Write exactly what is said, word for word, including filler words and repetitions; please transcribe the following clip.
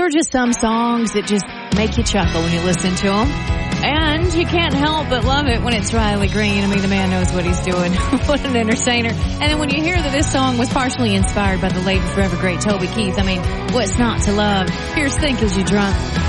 are just some songs that just make you chuckle when you listen to them. And you can't help but love it when it's Riley Green. I mean, the man knows what he's doing. What an entertainer. And then when you hear that this song was partially inspired by the late and forever great Toby Keith, I mean, what's not to love? Here's Think As You Drunk.